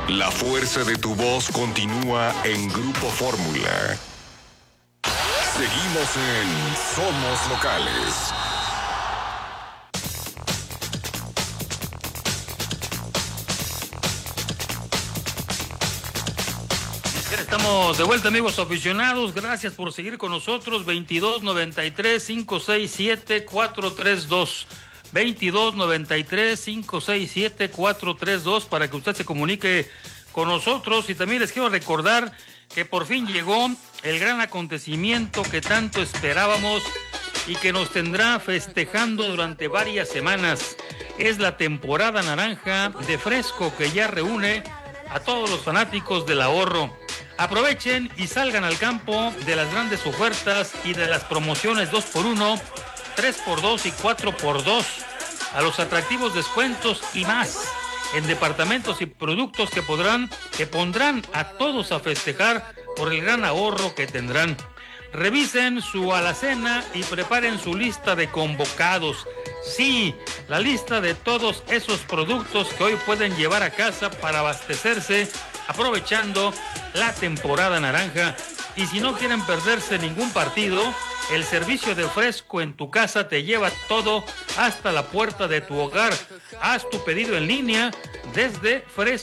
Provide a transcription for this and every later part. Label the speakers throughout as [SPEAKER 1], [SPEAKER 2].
[SPEAKER 1] La fuerza de tu voz continúa en Grupo Fórmula. Seguimos en Somos Locales.
[SPEAKER 2] Estamos de vuelta, amigos aficionados. Gracias por seguir con nosotros. 2293-567-432. 2293-567-432 para que usted se comunique con nosotros. Y también les quiero recordar que por fin llegó el gran acontecimiento que tanto esperábamos y que nos tendrá festejando durante varias semanas. Es la temporada naranja de Fresco, que ya reúne a todos los fanáticos del ahorro. Aprovechen y salgan al campo de las grandes ofertas y de las promociones 2x1, 3x2 y 4x2, a los atractivos descuentos y más en departamentos y productos que pondrán a todos a festejar por el gran ahorro que tendrán. Revisen su alacena y preparen su lista de convocados. Sí, la lista de todos esos productos que hoy pueden llevar a casa para abastecerse aprovechando la temporada naranja. Y si no quieren perderse ningún partido, el servicio de Fresco en tu casa te lleva todo hasta la puerta de tu hogar. Haz tu pedido en línea desde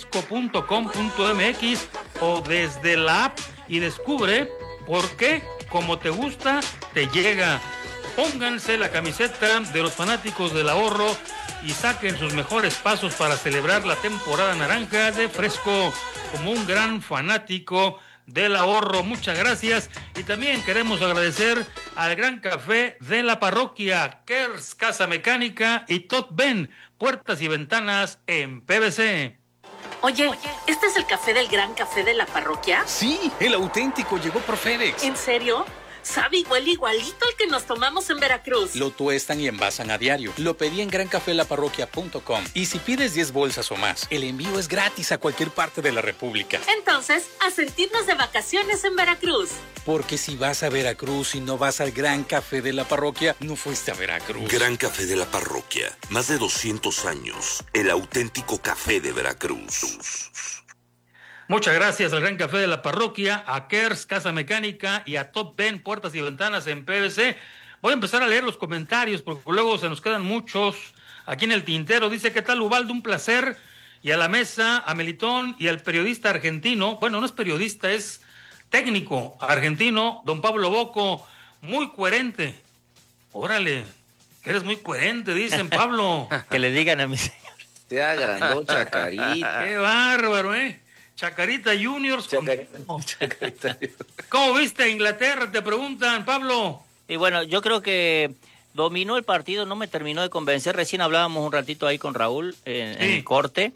[SPEAKER 2] fresco.com.mx o desde la app y descubre por qué, como te gusta, te llega. Pónganse la camiseta de los fanáticos del ahorro y saquen sus mejores pasos para celebrar la temporada naranja de Fresco como un gran fanático del ahorro. Muchas gracias. Y también queremos agradecer al Gran Café de la Parroquia, Kers Casa Mecánica y Tot Ben, puertas y ventanas en PVC.
[SPEAKER 3] Oye, ¿este es el café del Gran Café de la Parroquia?
[SPEAKER 4] Sí, el auténtico llegó por FedEx.
[SPEAKER 3] ¿En serio? Sabe y huele igualito al que nos tomamos en Veracruz.
[SPEAKER 4] Lo tuestan y envasan a diario. Lo pedí en grancafelapарroquia.com. Y si pides 10 bolsas o más, el envío es gratis a cualquier parte de la República.
[SPEAKER 3] Entonces, a sentirnos de vacaciones en Veracruz.
[SPEAKER 4] Porque si vas a Veracruz y no vas al Gran Café de la Parroquia, no fuiste a Veracruz.
[SPEAKER 5] Gran Café de la Parroquia. Más de 200 años. El auténtico café de Veracruz.
[SPEAKER 2] Muchas gracias al Gran Café de la Parroquia, a Kers Casa Mecánica y a Top Ben, puertas y ventanas en PVC. Voy a empezar a leer los comentarios porque luego se nos quedan muchos aquí en el tintero. Dice: ¿qué tal, Ubaldo? Un placer. Y a la mesa, a Melitón y al periodista argentino, bueno, no es periodista, es técnico argentino, don Pablo Bocco, muy coherente. Órale, eres muy coherente, dicen, Pablo.
[SPEAKER 6] Que le digan a mi señor.
[SPEAKER 7] Te agrandó Chacarita.
[SPEAKER 2] Qué bárbaro, Chacarita Juniors.
[SPEAKER 7] Chacarita.
[SPEAKER 2] ¿Cómo viste a Inglaterra? Te preguntan, Pablo.
[SPEAKER 6] Y bueno, yo creo que dominó el partido, no me terminó de convencer. Recién hablábamos un ratito ahí con Raúl en el corte.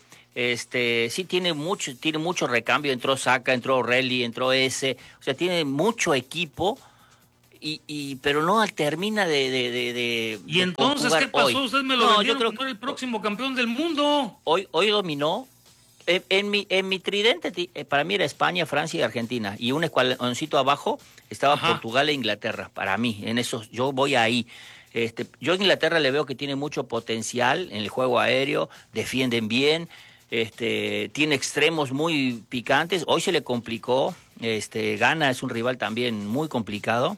[SPEAKER 6] Sí tiene mucho recambio. Entró Saka, entró O'Reilly, entró ese. O sea, tiene mucho equipo. Pero no termina de
[SPEAKER 2] ¿Y entonces qué pasó?
[SPEAKER 6] Hoy.
[SPEAKER 2] Usted me lo vendieron como el próximo campeón del mundo.
[SPEAKER 6] Hoy dominó. En mi tridente, para mí era España, Francia y Argentina. Y un escaloncito abajo estaba Portugal e Inglaterra. Para mí, en esos, yo voy ahí. Yo a Inglaterra le veo que tiene mucho potencial en el juego aéreo, defienden bien, tiene extremos muy picantes. Hoy se le complicó. Ghana es un rival también muy complicado.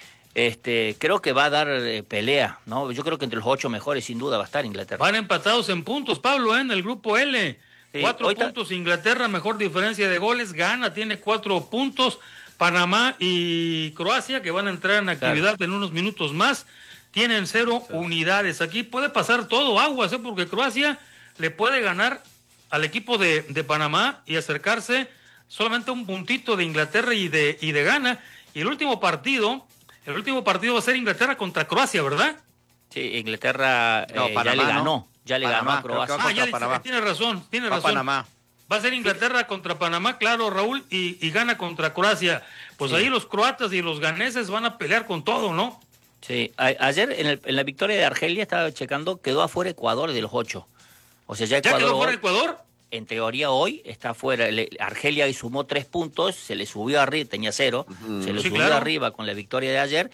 [SPEAKER 6] Creo que va a dar pelea, ¿no? Yo creo que entre los 8 mejores sin duda va a estar Inglaterra.
[SPEAKER 2] Van empatados en puntos, Pablo, en el grupo L. 4 puntos Inglaterra, mejor diferencia de goles. Ghana tiene 4 puntos. Panamá y Croacia, que van a entrar en actividad en unos minutos más, tienen 0 unidades. Aquí puede pasar todo aguas, porque Croacia le puede ganar al equipo de Panamá y acercarse solamente a un puntito de Inglaterra y de Ghana. Y el último partido va a ser Inglaterra contra Croacia, ¿verdad?
[SPEAKER 6] Sí, Inglaterra
[SPEAKER 7] Panamá,
[SPEAKER 6] ya le ganó.
[SPEAKER 7] ¿no?
[SPEAKER 6] Ya le ganó a Croacia.
[SPEAKER 2] Tiene razón.
[SPEAKER 7] Panamá.
[SPEAKER 2] Va a ser Inglaterra contra Panamá, claro, Raúl, y gana contra Croacia. Pues ahí los croatas y los ganeses van a pelear con todo, ¿no?
[SPEAKER 6] Sí, ayer en la victoria de Argelia, estaba checando, quedó afuera Ecuador de los 8. O sea, ya
[SPEAKER 2] quedó fuera Ecuador.
[SPEAKER 6] En teoría hoy está fuera. Argelia sumó 3 puntos, se le subió arriba, tenía 0, se le subió arriba con la victoria de ayer.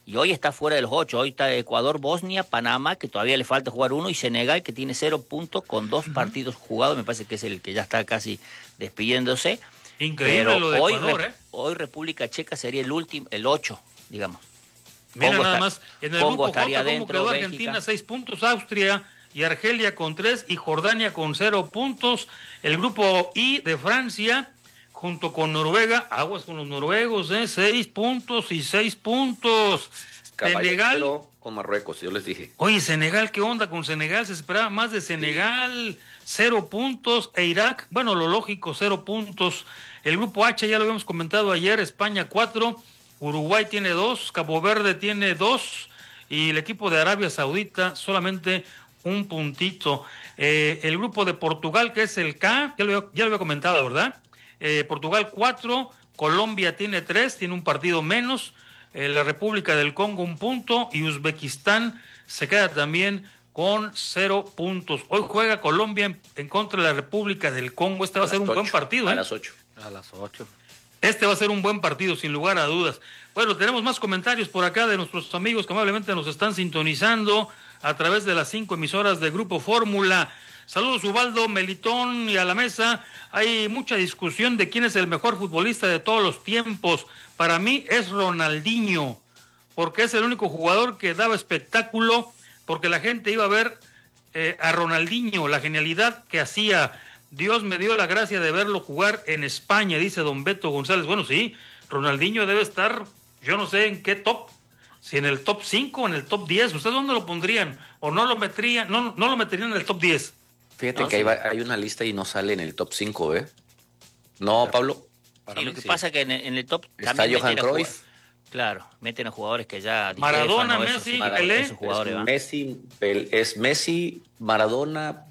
[SPEAKER 6] Y hoy está fuera de los 8. Hoy está Ecuador, Bosnia, Panamá, que todavía le falta jugar 1, y Senegal, que tiene 0 puntos con 2 partidos jugados. Me parece que es el que ya está casi despidiéndose.
[SPEAKER 2] Increíble
[SPEAKER 6] Pero
[SPEAKER 2] lo de
[SPEAKER 6] hoy,
[SPEAKER 2] Ecuador,
[SPEAKER 6] hoy República Checa sería el último, el 8, digamos.
[SPEAKER 2] Mira
[SPEAKER 6] Congo
[SPEAKER 2] nada
[SPEAKER 6] está-
[SPEAKER 2] más, en el
[SPEAKER 6] Congo
[SPEAKER 2] grupo
[SPEAKER 6] estaría
[SPEAKER 2] J, ¿cómo
[SPEAKER 6] dentro,
[SPEAKER 2] quedó
[SPEAKER 6] Bélgica.
[SPEAKER 2] Argentina? 6 puntos, Austria y Argelia con 3 y Jordania con 0 puntos. El grupo I de Francia, junto con Noruega, aguas con los noruegos, 6 puntos y 6 puntos. Senegal,
[SPEAKER 7] Caballero con Marruecos, yo les dije.
[SPEAKER 2] oye, Senegal, ¿qué onda con Senegal? Se esperaba más de Senegal, 0 puntos. E Irak, bueno, lo lógico, 0 puntos. El grupo H, ya lo habíamos comentado ayer, España 4, Uruguay tiene 2, Cabo Verde tiene 2 y el equipo de Arabia Saudita solamente un puntito. El grupo de Portugal, que es el K, ya lo había comentado, ¿verdad? Portugal 4, Colombia tiene 3, tiene un partido menos. La República del Congo 1 punto y Uzbekistán se queda también con 0 puntos. Hoy juega Colombia en contra de la República del Congo. Este va a ser un buen partido.
[SPEAKER 7] A las 8.
[SPEAKER 8] A las 8.
[SPEAKER 2] Este va a ser un buen partido, sin lugar a dudas. Bueno, tenemos más comentarios por acá de nuestros amigos que amablemente nos están sintonizando a través de las 5 emisoras de Grupo Fórmula. Saludos, Ubaldo, Melitón y a la mesa. Hay mucha discusión de quién es el mejor futbolista de todos los tiempos. Para mí es Ronaldinho, porque es el único jugador que daba espectáculo, porque la gente iba a ver a Ronaldinho, la genialidad que hacía. Dios me dio la gracia de verlo jugar en España, dice don Beto González. Bueno, sí, Ronaldinho debe estar, yo no sé en qué top, si en el top 5 o en el top 10. ¿Ustedes dónde lo pondrían? ¿O no lo meterían, no lo meterían en el top 10?
[SPEAKER 7] Fíjate
[SPEAKER 6] No,
[SPEAKER 7] que
[SPEAKER 6] sí.
[SPEAKER 7] hay una lista y no sale en el top 5, ¿eh? No, Pablo.
[SPEAKER 6] Y lo que pasa es que en el top
[SPEAKER 7] Está
[SPEAKER 6] también
[SPEAKER 7] Johan
[SPEAKER 6] meten a
[SPEAKER 7] Cruyff.
[SPEAKER 6] Claro, meten a jugadores que ya...
[SPEAKER 2] Maradona,
[SPEAKER 6] dijeron, esos
[SPEAKER 2] Messi,
[SPEAKER 6] sí,
[SPEAKER 2] Pelé.
[SPEAKER 6] esos jugadores van.
[SPEAKER 7] Es Messi, Maradona,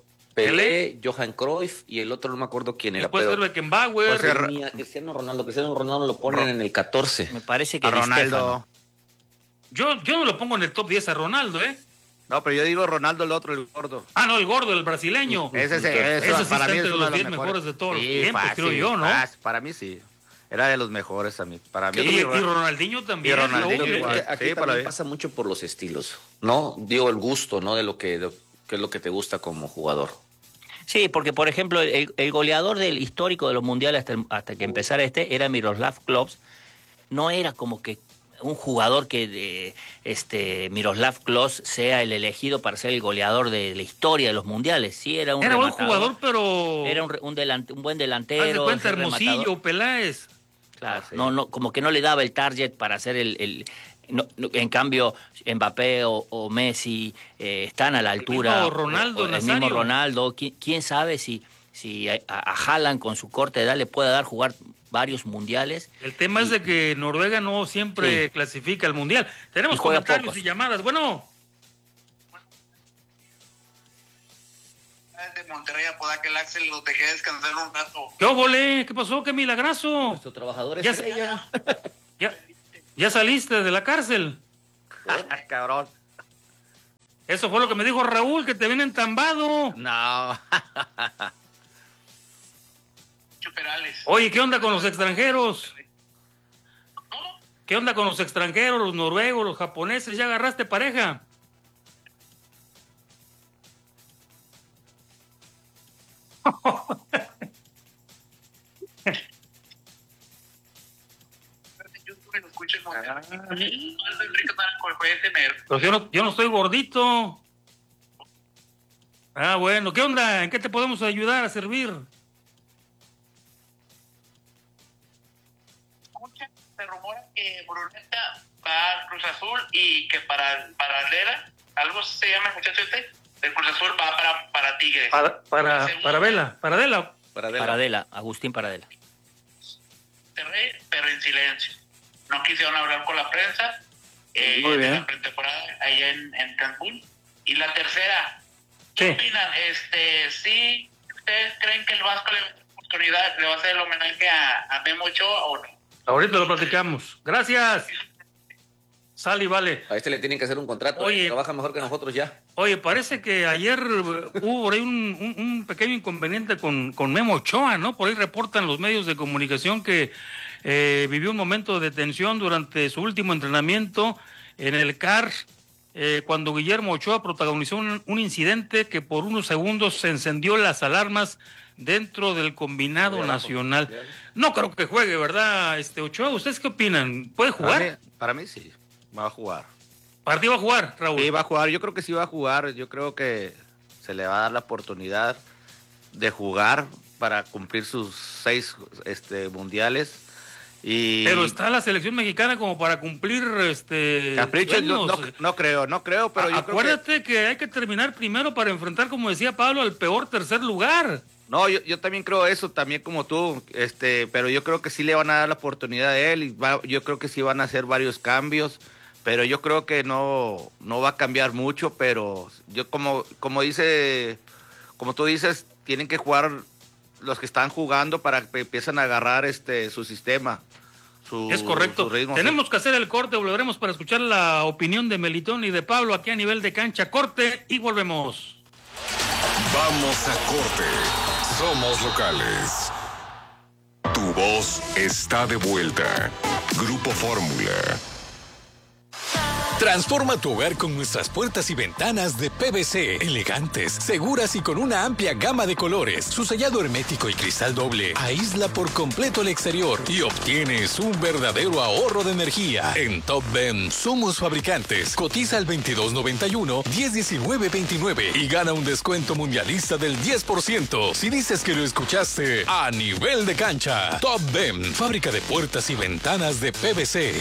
[SPEAKER 7] Pelé, Johan Cruyff y el otro no me acuerdo quién era.
[SPEAKER 2] Puede ser
[SPEAKER 7] Pero
[SPEAKER 2] Beckenbauer.
[SPEAKER 7] tenía Cristiano Ronaldo lo ponen en el 14.
[SPEAKER 6] Me parece que
[SPEAKER 8] A
[SPEAKER 6] Di
[SPEAKER 8] Ronaldo.
[SPEAKER 6] Stefano.
[SPEAKER 2] Yo no lo pongo en el top 10 a Ronaldo, ¿eh?
[SPEAKER 8] No, pero yo digo Ronaldo, el otro, el gordo.
[SPEAKER 2] Ah, no, el gordo, el brasileño.
[SPEAKER 8] Ese
[SPEAKER 2] Ese sí
[SPEAKER 8] para
[SPEAKER 2] está
[SPEAKER 8] mí es
[SPEAKER 2] entre
[SPEAKER 8] uno
[SPEAKER 2] los
[SPEAKER 8] de
[SPEAKER 2] 10
[SPEAKER 8] los
[SPEAKER 2] mejores de todos los
[SPEAKER 8] Sí,
[SPEAKER 2] tiempos,
[SPEAKER 8] fácil,
[SPEAKER 2] creo yo, ¿no?
[SPEAKER 8] fácil. Para mí sí. Era de los mejores a mí. Para mí.
[SPEAKER 2] Y Ronaldinho también.
[SPEAKER 8] Y Ronaldinho
[SPEAKER 2] Raúl,
[SPEAKER 8] igual.
[SPEAKER 7] Aquí
[SPEAKER 8] Sí, para
[SPEAKER 7] también
[SPEAKER 8] ver.
[SPEAKER 7] pasa mucho por los estilos, ¿no? Digo, el gusto, ¿no? De qué es lo que te gusta como jugador.
[SPEAKER 6] Sí, porque por ejemplo el goleador del histórico de los mundiales hasta que empezara era Miroslav Klose. No era como que un jugador que Miroslav Klose sea el elegido para ser el goleador de la historia de los mundiales. Sí, era un
[SPEAKER 2] Era buen
[SPEAKER 6] rematador.
[SPEAKER 2] jugador, pero...
[SPEAKER 6] Era un buen delantero.
[SPEAKER 2] Haz de cuenta,
[SPEAKER 6] un rematador.
[SPEAKER 2] Hermosillo, Peláez.
[SPEAKER 6] Claro,
[SPEAKER 7] Sí.
[SPEAKER 6] no, como que no le daba el target para hacer en cambio, Mbappé o Messi están a la altura.
[SPEAKER 2] mismo Ronaldo,
[SPEAKER 6] o el
[SPEAKER 2] Nazario.
[SPEAKER 6] mismo Ronaldo. ¿Quién sabe si a Haaland con su corta edad le puede dar jugar varios mundiales?
[SPEAKER 2] El tema es de que Noruega no siempre
[SPEAKER 6] Sí.
[SPEAKER 2] clasifica al Mundial. Tenemos
[SPEAKER 6] Y juega
[SPEAKER 2] comentarios
[SPEAKER 6] pocos.
[SPEAKER 2] y llamadas. Bueno,
[SPEAKER 9] De Monterrey a Podaca, el Axel los dejé descansar un rato.
[SPEAKER 2] ¿qué óvole? ¿Qué pasó? ¿Qué milagroso?
[SPEAKER 7] Nuestro trabajador
[SPEAKER 2] Ya
[SPEAKER 7] estrella.
[SPEAKER 2] Ya saliste de la cárcel.
[SPEAKER 8] Cabrón.
[SPEAKER 2] Eso fue lo que me dijo Raúl, que te viene entambado.
[SPEAKER 8] No.
[SPEAKER 9] Chuperales.
[SPEAKER 2] Oye, ¿qué onda con los extranjeros? ¿Qué onda con los extranjeros, los noruegos, los japoneses? ¿Ya agarraste pareja?
[SPEAKER 9] YouTube lo escucho en Monterrey. Enrique Naranjo, puede tener.
[SPEAKER 2] Pues yo no estoy gordito. Ah, bueno. ¿Qué onda? ¿En qué te podemos ayudar a servir?
[SPEAKER 9] Escucha, se rumora que Bruneta va a Cruz Azul y que para Lela, algo se llama el muchacho el Cruz Azul va para Tigres.
[SPEAKER 2] Para Vela.
[SPEAKER 6] Paradela, Agustín Paradela.
[SPEAKER 9] Monterrey, pero en silencio. No quisieron hablar con la prensa.
[SPEAKER 2] Muy bien.
[SPEAKER 9] En la pretemporada allá en Cancún. Y la tercera, ¿qué
[SPEAKER 2] Sí.
[SPEAKER 9] opinan? ¿Sí ustedes creen que el Vasco le va a dar oportunidad, le va a hacer el homenaje a Memo Ochoa o no?
[SPEAKER 2] Ahorita lo platicamos. Gracias. Sale y vale.
[SPEAKER 7] A este le tienen que hacer un contrato.
[SPEAKER 2] Oye,
[SPEAKER 7] trabaja mejor que nosotros ya.
[SPEAKER 2] Oye, parece que ayer hubo por ahí un pequeño inconveniente con Memo Ochoa, ¿no? Por ahí reportan los medios de comunicación que vivió un momento de tensión durante su último entrenamiento en el CAR, cuando Guillermo Ochoa protagonizó un incidente que por unos segundos se encendió las alarmas dentro del combinado nacional. No creo que juegue, ¿verdad, Ochoa? ¿Ustedes qué opinan? ¿Puede jugar?
[SPEAKER 8] Para mí sí, va a jugar.
[SPEAKER 2] ¿Para ti va a jugar, Raúl?
[SPEAKER 8] Sí, va a jugar. Yo creo que sí va a jugar. Yo creo que se le va a dar la oportunidad de jugar para cumplir sus 6 mundiales.
[SPEAKER 2] Pero está la selección mexicana como para cumplir
[SPEAKER 8] caprichos. No creo, pero yo
[SPEAKER 2] acuérdate
[SPEAKER 8] creo
[SPEAKER 2] que hay que terminar primero para enfrentar, como decía Pablo, al peor tercer lugar.
[SPEAKER 8] No, yo también creo eso, también como tú, pero yo creo que sí le van a dar la oportunidad a él, yo creo que sí van a hacer varios cambios, pero yo creo que no va a cambiar mucho, pero yo como tú dices, tienen que jugar los que están jugando para que empiecen a agarrar su sistema.
[SPEAKER 2] Es correcto.
[SPEAKER 8] Su ritmo,
[SPEAKER 2] tenemos
[SPEAKER 8] sí.
[SPEAKER 2] que hacer el corte, volveremos para escuchar la opinión de Melitón y de Pablo aquí a nivel de cancha. Corte y volvemos.
[SPEAKER 1] Vamos a corte. Somos locales. Tu voz está de vuelta. Grupo Fórmula.
[SPEAKER 10] Transforma tu hogar con nuestras puertas y ventanas de PVC, elegantes, seguras y con una amplia gama de colores. Su sellado hermético y cristal doble aísla por completo el exterior y obtienes un verdadero ahorro de energía. En Top Ben somos fabricantes. Cotiza al 2291-101929 y gana un descuento mundialista del 10% si dices que lo escuchaste a nivel de cancha. Top Ben, fábrica de puertas y ventanas de PVC.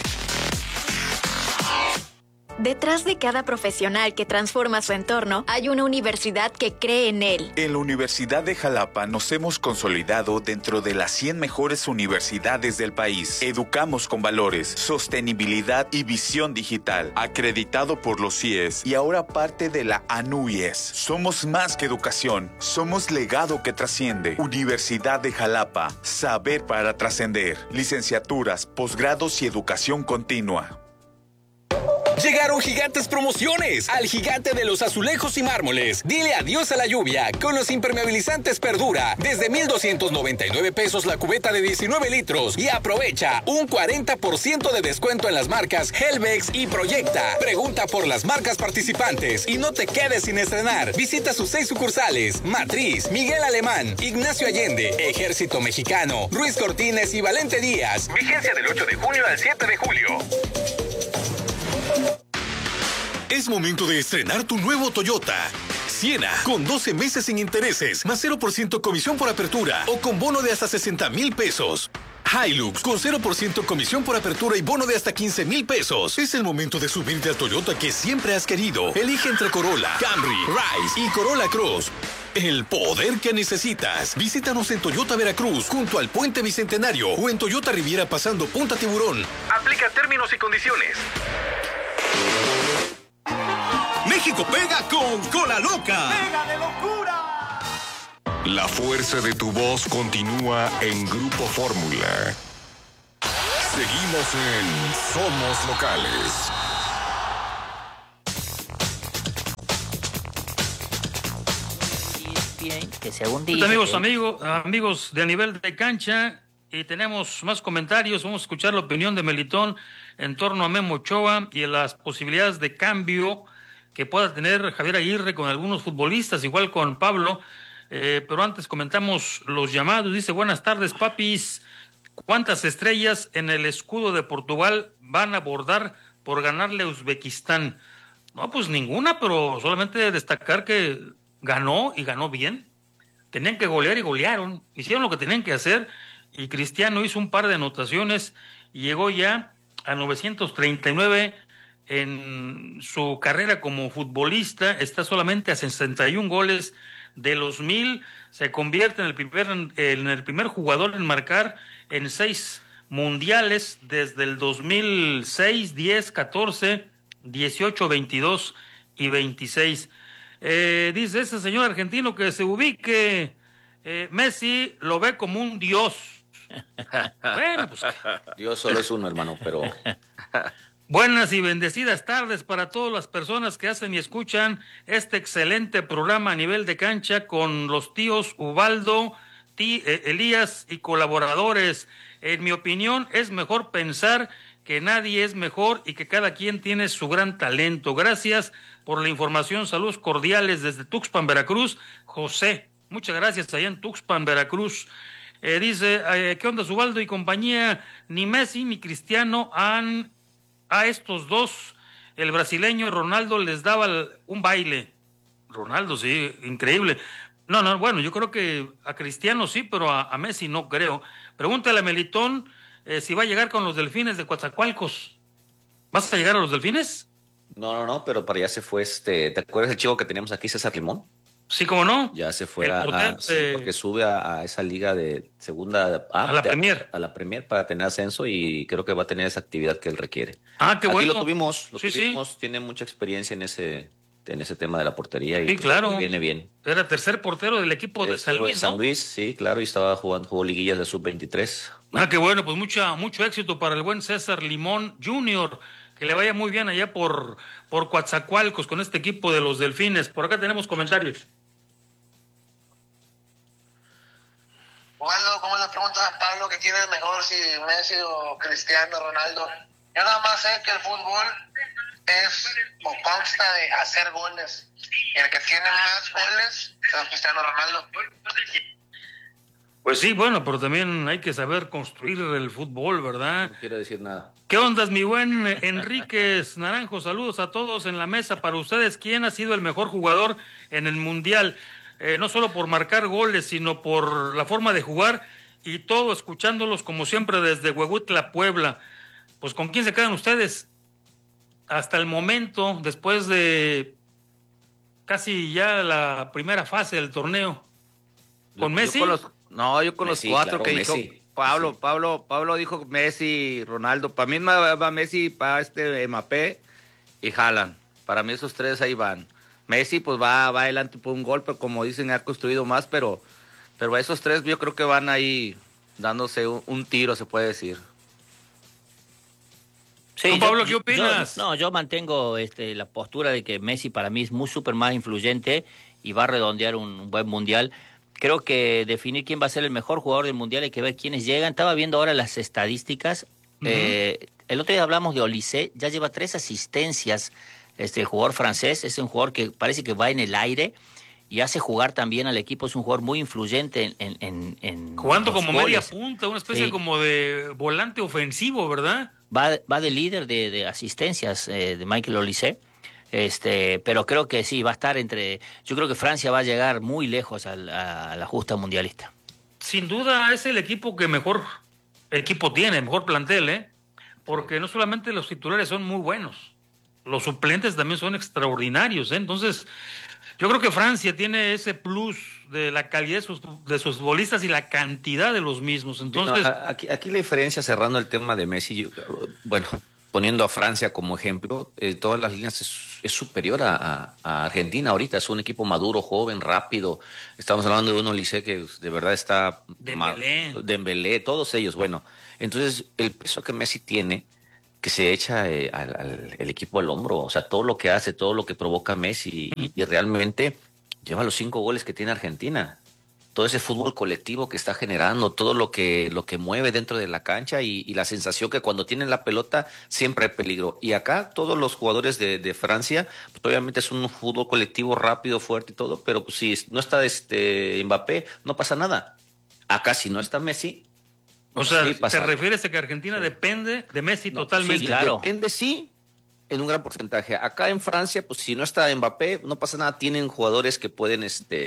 [SPEAKER 11] Detrás de cada profesional que transforma su entorno, hay una universidad que cree en él.
[SPEAKER 12] En la Universidad de Jalapa nos hemos consolidado dentro de las 100 mejores universidades del país. Educamos con valores, sostenibilidad y visión digital. Acreditado por los CIES y ahora parte de la ANUIES. Somos más que educación, somos legado que trasciende. Universidad de Jalapa, saber para trascender. Licenciaturas, posgrados y educación continua.
[SPEAKER 10] Llegaron gigantes promociones al gigante de los azulejos y mármoles. Dile adiós a la lluvia con los impermeabilizantes Perdura. Desde 1,299 pesos la cubeta de 19 litros. Y aprovecha un 40% de descuento en las marcas Helvex y Proyecta. Pregunta por las marcas participantes y no te quedes sin estrenar. Visita sus 6 sucursales: Matriz, Miguel Alemán, Ignacio Allende, Ejército Mexicano, Ruiz Cortines y Valente Díaz. Vigencia del 8 de junio al 7 de julio. Es momento de estrenar tu nuevo Toyota Siena, con 12 meses sin intereses, más 0% comisión por apertura o con bono de hasta 60,000 pesos. Hilux, con 0% comisión por apertura y bono de hasta 15,000 pesos. Es el momento de subirte al Toyota que siempre has querido. Elige entre Corolla, Camry, Rise y Corolla Cross. El poder que necesitas. Visítanos en Toyota Veracruz, junto al Puente Bicentenario, o en Toyota Riviera pasando Punta Tiburón. Aplica términos y condiciones. México pega con Cola Loca. ¡Pega de locura!
[SPEAKER 1] La fuerza de tu voz continúa en Grupo Fórmula. Seguimos en Somos Locales.
[SPEAKER 6] Bien, que según dice,
[SPEAKER 2] amigos de A Nivel de Cancha, y tenemos más comentarios. Vamos a escuchar la opinión de Melitón en torno a Memo Ochoa y en las posibilidades de cambio que pueda tener Javier Aguirre con algunos futbolistas, igual con Pablo. Pero antes comentamos los llamados. Dice: buenas tardes, papis. ¿Cuántas estrellas en el escudo de Portugal van a bordar por ganarle a Uzbekistán? No, pues ninguna, pero solamente destacar que ganó y ganó bien. Tenían que golear y golearon. Hicieron lo que tenían que hacer y Cristiano hizo un par de anotaciones y llegó ya a 939 en su carrera como futbolista. Está solamente a 61 goles de los 1,000. Se convierte en el primer jugador en marcar en 6 mundiales desde el 2006, 10, 14, 18, 22 y 26. Dice ese señor argentino que se ubique. Messi lo ve como un dios. Bueno, pues
[SPEAKER 7] Dios solo es uno, hermano, pero
[SPEAKER 2] Buenas y bendecidas tardes para todas las personas que hacen y escuchan este excelente programa a nivel de cancha con los tíos Ubaldo, Elías y colaboradores. En mi opinión, es mejor pensar que nadie es mejor y que cada quien tiene su gran talento. Gracias por la información. Saludos cordiales desde Tuxpan, Veracruz. José, muchas gracias allá en Tuxpan, Veracruz. Dice, ¿qué onda, Ubaldo y compañía? Ni Messi ni Cristiano han... A estos dos, el brasileño Ronaldo les daba un baile. Ronaldo, sí, increíble. No, bueno, yo creo que a Cristiano sí, pero a Messi no creo. Pregúntale a Melitón si va a llegar con los Delfines de Coatzacoalcos. ¿Vas a llegar a los Delfines?
[SPEAKER 7] No, pero para allá se fue ¿te acuerdas del chico que teníamos aquí, César Limón?
[SPEAKER 2] Sí, ¿cómo no?
[SPEAKER 7] Ya se fue sí, porque sube a esa liga de segunda
[SPEAKER 2] a la Premier.
[SPEAKER 7] A la Premier para tener ascenso y creo que va a tener esa actividad que él requiere.
[SPEAKER 2] Qué bueno.
[SPEAKER 7] Aquí lo tuvimos,
[SPEAKER 2] Sí.
[SPEAKER 7] Tiene mucha experiencia en ese tema de la portería y
[SPEAKER 2] sí, claro.
[SPEAKER 7] Viene bien.
[SPEAKER 2] Era tercer portero del equipo de San Luis, ¿no?
[SPEAKER 7] San Luis, sí, claro, y jugó liguillas de sub-23.
[SPEAKER 2] Qué bueno, pues mucho éxito para el buen César Limón Jr., que le vaya muy bien allá por Coatzacoalcos con este equipo de los Delfines. Por acá tenemos comentarios.
[SPEAKER 9] Ubaldo, ¿cómo le preguntas a Pablo que quién es mejor, si Messi o Cristiano Ronaldo? Yo nada más sé que el fútbol consta de hacer goles. Y el que tiene más goles es Cristiano Ronaldo.
[SPEAKER 2] Pues sí, bueno, pero también hay que saber construir el fútbol, ¿verdad?
[SPEAKER 7] No quiero decir nada.
[SPEAKER 2] ¿Qué ondas, mi buen Enríquez Naranjo? Saludos a todos en la mesa. Para ustedes, ¿quién ha sido el mejor jugador en el Mundial? No solo por marcar goles, sino por la forma de jugar y todo, escuchándolos como siempre desde Huehuetla, Puebla. Pues, ¿con quién se quedan ustedes? Hasta el momento, después de casi ya la primera fase del torneo. ¿Con Messi?
[SPEAKER 8] Yo con
[SPEAKER 7] Messi,
[SPEAKER 8] los cuatro,
[SPEAKER 7] claro,
[SPEAKER 8] que
[SPEAKER 7] Messi.
[SPEAKER 8] dijo Pablo dijo Messi, Ronaldo. Para mí va Messi, para Mbappé y Haaland. Para mí esos tres ahí van. Messi pues va adelante por un gol, pero como dicen ha construido más, pero esos tres yo creo que van ahí dándose un tiro, se puede decir.
[SPEAKER 2] Sí, Pablo, ¿qué opinas?
[SPEAKER 6] Yo mantengo la postura de que Messi para mí es súper más influyente y va a redondear un buen mundial. Creo que definir quién va a ser el mejor jugador del mundial hay que ver quiénes llegan. Estaba viendo ahora las estadísticas. El otro día hablamos de Olise, ya lleva 3 asistencias. El jugador francés es un jugador que parece que va en el aire y hace jugar también al equipo. Es un jugador muy influyente en
[SPEAKER 2] jugando como
[SPEAKER 6] goles.
[SPEAKER 2] Media punta, una especie como de volante ofensivo, ¿verdad?
[SPEAKER 6] Va de líder de asistencias de Michael Olise. Pero creo que sí, va a estar yo creo que Francia va a llegar muy lejos a la justa mundialista.
[SPEAKER 2] Sin duda es el equipo que mejor equipo tiene, mejor plantel, porque no solamente los titulares son muy buenos, los suplentes también son extraordinarios, Entonces, yo creo que Francia tiene ese plus de la calidad de sus futbolistas y la cantidad de los mismos. Entonces,
[SPEAKER 7] aquí la diferencia, cerrando el tema de Messi, poniendo a Francia como ejemplo, todas las líneas es superior a Argentina ahorita. Es un equipo maduro, joven, rápido. Estamos hablando de un Olise que de verdad está... Dembélé, todos ellos. Bueno, entonces el peso que Messi tiene, que se echa el equipo al hombro, o sea, todo lo que hace, todo lo que provoca Messi y realmente lleva los 5 goles que tiene Argentina. Todo ese fútbol colectivo que está generando, todo lo que mueve dentro de la cancha y la sensación que cuando tienen la pelota siempre hay peligro. Y acá todos los jugadores de Francia, pues obviamente es un fútbol colectivo rápido, fuerte y todo, pero pues si no está Mbappé, no pasa nada. Acá si no está Messi...
[SPEAKER 2] O sea, ¿te refieres a que Argentina depende de Messi totalmente?
[SPEAKER 7] Sí, claro. Depende, sí, en un gran porcentaje. Acá en Francia, pues si no está Mbappé, no pasa nada. Tienen jugadores que pueden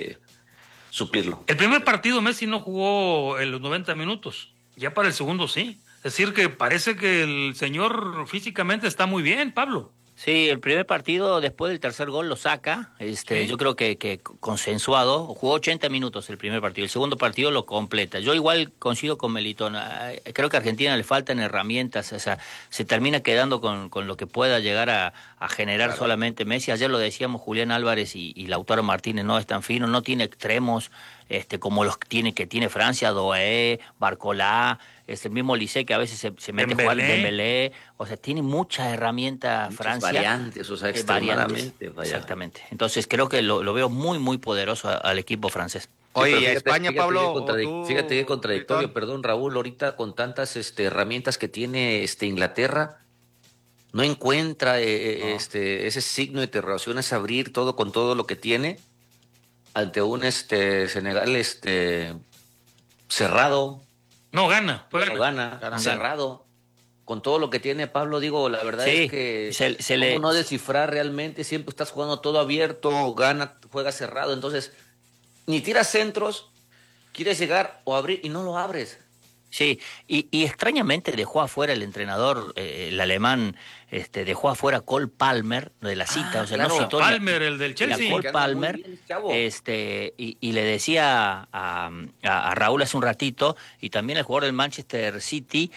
[SPEAKER 7] suplirlo.
[SPEAKER 2] El primer partido Messi no jugó en los 90 minutos. Ya para el segundo sí. Es decir, que parece que el señor físicamente está muy bien, Pablo.
[SPEAKER 6] Sí, el primer partido, después del tercer gol, lo saca. Yo creo que consensuado. Jugó 80 minutos el primer partido. El segundo partido lo completa. Yo igual coincido con Melitón. Creo que a Argentina le faltan herramientas. O sea, se termina quedando con lo que pueda llegar a generar solamente Messi. Ayer lo decíamos, Julián Álvarez y Lautaro Martínez no es tan fino, no tiene extremos. como los que tiene Francia, Doué, Barcola, el mismo Lisset que a veces se mete a jugar Dembélé, o sea, tiene muchas herramientas Francia.
[SPEAKER 7] Variantes, o sea, extremadamente.
[SPEAKER 6] Exactamente. Entonces creo que lo veo muy, muy poderoso al equipo francés.
[SPEAKER 8] Oye,
[SPEAKER 7] sí,
[SPEAKER 8] y España, Pablo.
[SPEAKER 7] Fíjate qué contradictorio, perdón, Raúl, ahorita con tantas herramientas que tiene Inglaterra, no encuentra ese signo de interrogación, es abrir todo con todo lo que tiene ante un Senegal cerrado.
[SPEAKER 2] No gana.
[SPEAKER 7] Cerrado. Con todo lo que tiene Pablo, digo, la verdad es que no descifrar realmente, siempre estás jugando todo abierto, juega cerrado, entonces ni tiras centros, quieres llegar o abrir y no lo abres.
[SPEAKER 6] Sí, y extrañamente dejó afuera el entrenador, el alemán, dejó afuera a Cole Palmer de la cita, o sea,
[SPEAKER 2] claro,
[SPEAKER 6] no citó
[SPEAKER 2] Palmer, el del Chelsea.
[SPEAKER 6] Cole Palmer, y le decía a Raúl hace un ratito, y también el jugador del Manchester City,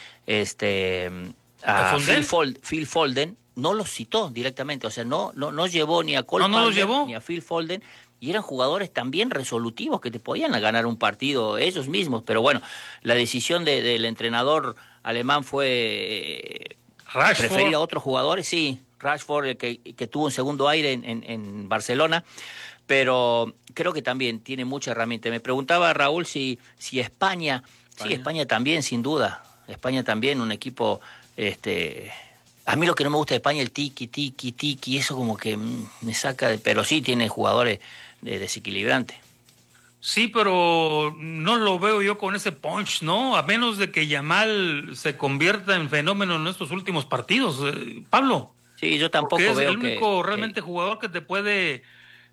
[SPEAKER 6] a Phil Foden, no los citó directamente, o sea, no llevó ni a Cole Palmer ni a Phil Foden. Y eran jugadores también resolutivos que te podían ganar un partido ellos mismos. Pero bueno, la decisión del entrenador alemán fue preferir a otros jugadores. Sí, Rashford, que tuvo un segundo aire en Barcelona. Pero creo que también tiene mucha herramienta. Me preguntaba Raúl si España. Sí, España también, sin duda. España también, un equipo... A mí lo que no me gusta de España es el tiki, eso como que me saca pero sí tiene jugadores desequilibrantes.
[SPEAKER 2] Sí, pero no lo veo yo con ese punch, ¿no? A menos de que Yamal se convierta en fenómeno en estos últimos partidos. Pablo.
[SPEAKER 6] Sí, yo tampoco
[SPEAKER 2] veo
[SPEAKER 6] que...
[SPEAKER 2] es el único realmente jugador que te puede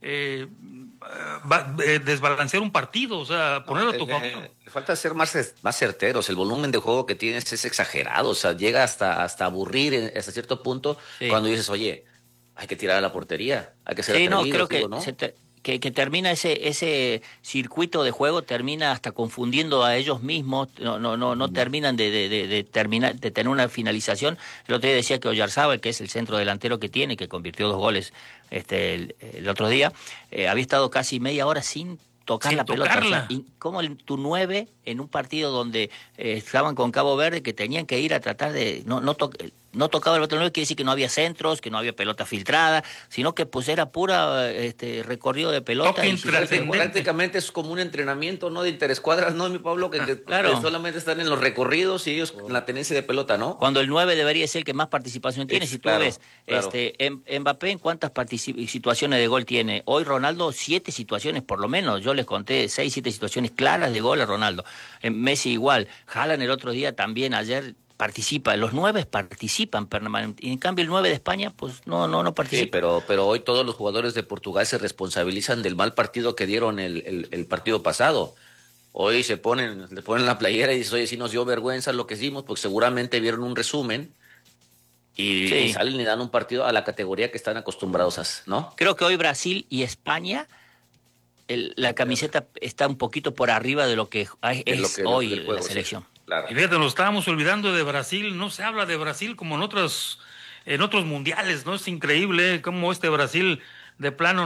[SPEAKER 2] desbalancear un partido, o sea, ponerlo a tu favor.
[SPEAKER 7] Le falta ser más certeros. El volumen de juego que tienes es exagerado, o sea, llega hasta aburrir hasta cierto punto cuando dices, oye, hay que tirar a la portería, hay que ser atrevidos.
[SPEAKER 6] Sí, no, creo que termina ese circuito de juego, termina hasta confundiendo a ellos mismos, no terminan de tener una finalización. El otro día decía que Oyarzábal, que es el centro delantero que tiene, que convirtió 2 goles el otro día, había estado casi media hora sin tocar la pelota. O sea, como tu 9 en un partido donde estaban con Cabo Verde, que tenían que ir a tratar de... No tocaba el otro 9, quiere decir que no había centros, que no había pelota filtrada, sino que pues era pura recorrido de pelota.
[SPEAKER 7] Prácticamente es como un entrenamiento, ¿no? De interescuadras, ¿no, mi Pablo? Que
[SPEAKER 6] claro.
[SPEAKER 7] Solamente están en los recorridos y ellos en la tenencia de pelota, ¿no?
[SPEAKER 6] Cuando el 9 debería ser el que más participación tiene. Si tú ves, Mbappé, ¿en cuántas situaciones de gol tiene? Hoy Ronaldo, 7 situaciones por lo menos. Yo les conté 6, 7 situaciones claras de gol a Ronaldo. Messi igual. Haaland el otro día también, ayer... participa, los 9 participan permanentemente, y en cambio el 9 de España pues no participa.
[SPEAKER 7] Sí, pero hoy todos los jugadores de Portugal se responsabilizan del mal partido que dieron el partido pasado. Hoy le ponen la playera y dicen, oye, sí nos dio vergüenza lo que hicimos, porque seguramente vieron un resumen y salen y dan un partido a la categoría que están acostumbrados a, ¿no?
[SPEAKER 6] Creo que hoy Brasil y España la camiseta está un poquito por arriba de lo que es hoy la selección.
[SPEAKER 2] Claro. Y fíjate, nos estábamos olvidando de Brasil, no se habla de Brasil como en otros mundiales, ¿no? Es increíble cómo Brasil de plano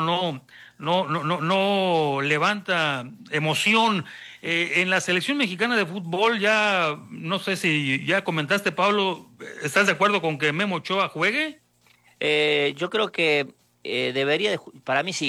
[SPEAKER 2] no levanta emoción. En la selección mexicana de fútbol, ya no sé si ya comentaste, Pablo, ¿estás de acuerdo con que Memo Ochoa juegue?
[SPEAKER 6] Yo creo que debería, para mí sí.